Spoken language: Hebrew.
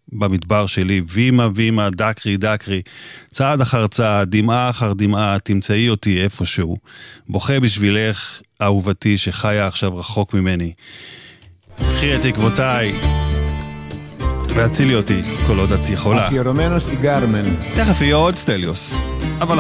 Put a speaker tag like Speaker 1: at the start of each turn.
Speaker 1: במדבר שלי, וימה וימה, דקרי דקרי, צעד אחר צעד, דמעה אחר דמעה, תמצאי אותי איפשהו, בוכה בשבילך, אהובתי שחיה עכשיו רחוק ממני. קחי את עקבותיי, והצילי אותי, כל עוד את יכולה.
Speaker 2: תכף יהיה עוד סטליוס.
Speaker 1: אבל